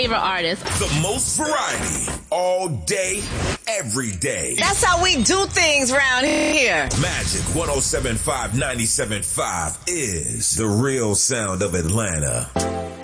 favorite artists. The most variety, all day, every day. That's how we do things around here. Magic 107.5, 97.5 is the real sound of Atlanta.